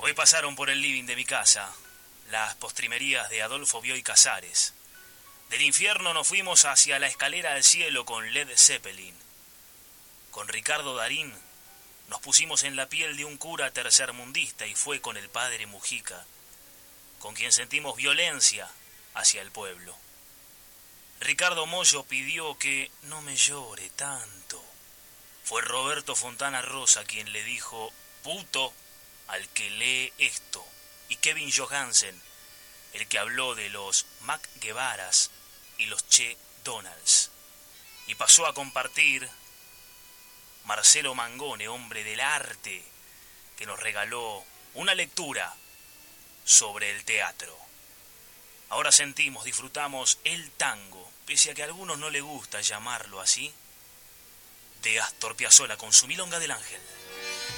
Hoy pasaron por el living de mi casa las postrimerías de Adolfo Bioy Casares. Del infierno nos fuimos hacia la escalera al cielo con Led Zeppelin. Con Ricardo Darín nos pusimos en la piel de un cura tercermundista y fue con el padre Mujica, con quien sentimos violencia hacia el pueblo. Ricardo Mollo pidió que no me llore tanto. Fue Roberto Fontana Rosa quien le dijo puto al que lee esto, y Kevin Johansen, el que habló de los Mac Guevaras y los Che Donalds. Y pasó a compartir Marcelo Mangone, hombre del arte, que nos regaló una lectura sobre el teatro. Ahora sentimos, disfrutamos el tango, pese a que a algunos no les gusta llamarlo así, de Astor Piazzolla con su Milonga del Ángel.